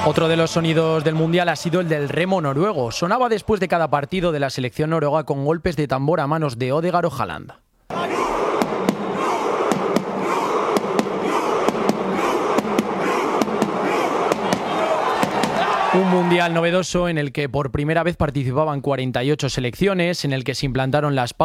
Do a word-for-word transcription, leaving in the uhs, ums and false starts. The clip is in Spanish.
Otro de los sonidos del Mundial ha sido el del remo noruego. Sonaba después de cada partido de la selección noruega con golpes de tambor a manos de Ødegaard o Haaland. Un mundial novedoso en el que por primera vez participaban cuarenta y ocho selecciones, en el que se implantaron las